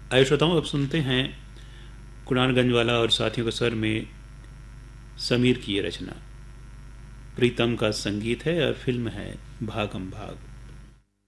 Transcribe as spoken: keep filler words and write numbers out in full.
आइए श्रोताओं, अब सुनते हैं कुणाल गंजवाला और साथियों के स्वर में समीर की ये रचना। प्रीतम का संगीत है और फिल्म है भागम भाग।